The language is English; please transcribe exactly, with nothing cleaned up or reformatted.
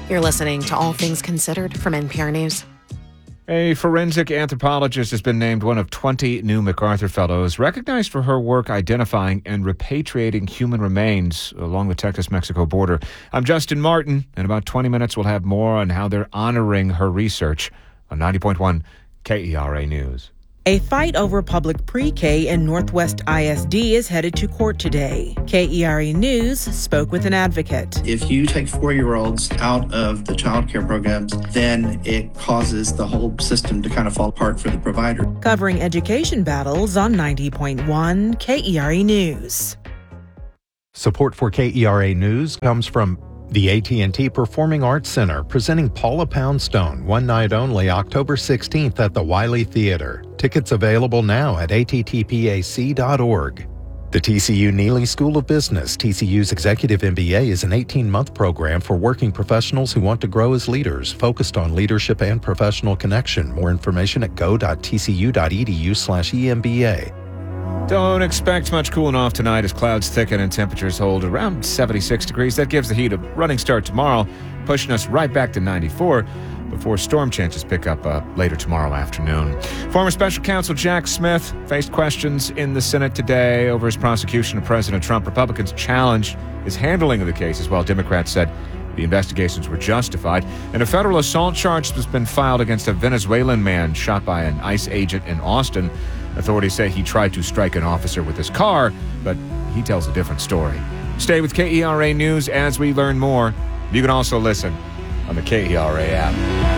You're listening to All Things Considered from N P R News. A forensic anthropologist has been named one of twenty new MacArthur Fellows, recognized for her work identifying and repatriating human remains along the Texas-Mexico border. I'm Justin Martin. In about twenty minutes, we'll have more on how they're honoring her research on ninety point one K E R A News. A fight over public pre-K in Northwest I S D is headed to court today. K E R A News spoke with an advocate. If you take four-year-olds out of the child care programs, then it causes the whole system to kind of fall apart for the provider. Covering education battles on ninety point one K E R A News. Support for K E R A News comes from the A T and T Performing Arts Center, presenting Paula Poundstone, one night only, October sixteenth at the Wiley Theater. Tickets available now at A T T P A C dot org. The T C U Neely School of Business, T C U's Executive M B A, is an eighteen-month program for working professionals who want to grow as leaders, focused on leadership and professional connection. More information at go dot T C U dot E D U slash E M B A. Don't expect much cooling off tonight as clouds thicken and temperatures hold around seventy-six degrees. That gives the heat a running start tomorrow, pushing us right back to ninety-four before storm chances pick up uh, later tomorrow afternoon. Former special counsel Jack Smith faced questions in the Senate today over his prosecution of President Trump. Republicans challenged his handling of the case, as well. Democrats said the investigations were justified. And a federal assault charge has been filed against a Venezuelan man shot by an ICE agent in Austin. Authorities say he tried to strike an officer with his car, but he tells a different story. Stay with K E R A News as we learn more. You can also listen on the K E R A app.